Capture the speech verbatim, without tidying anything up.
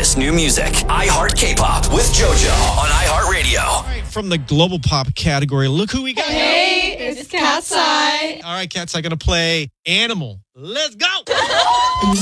hottest new music. iHeart K-Pop with JoJo on iHeartRadio. All right, from the global pop category, look who we got. Hey, it's Cat's Eye. All right, Cat's Eye going to play Animal. Let's go.